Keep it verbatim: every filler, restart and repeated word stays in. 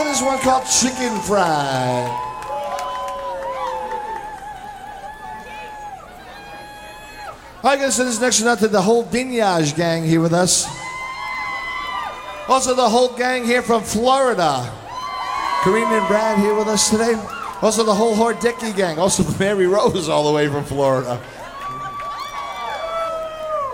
got this one called Chicken Fried. I guess this next one out to the whole Vineyage gang here with us. Also the whole gang here from Florida. Karina and Brad here with us today. Also the whole Hordecki gang. Also Mary Rose all the way from Florida.